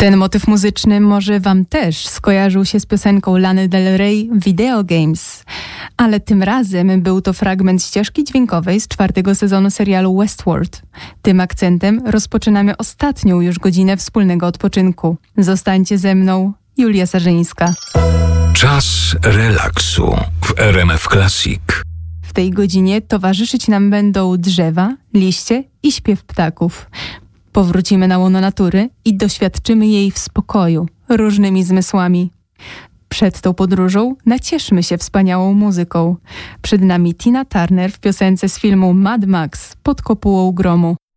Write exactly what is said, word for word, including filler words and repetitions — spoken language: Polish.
Ten motyw muzyczny może wam też skojarzył się z piosenką Lany Del Rey Video Games, ale tym razem był to fragment ścieżki dźwiękowej z czwartego sezonu serialu Westworld. Tym akcentem rozpoczynamy ostatnią już godzinę wspólnego odpoczynku. Zostańcie ze mną, Julia Sarzyńska. Czas relaksu w R M F Classic. W tej godzinie towarzyszyć nam będą drzewa, liście i śpiew ptaków. Powrócimy na łono natury i doświadczymy jej w spokoju, różnymi zmysłami. Przed tą podróżą nacieszmy się wspaniałą muzyką. Przed nami Tina Turner w piosence z filmu Mad Max pod kopułą gromu.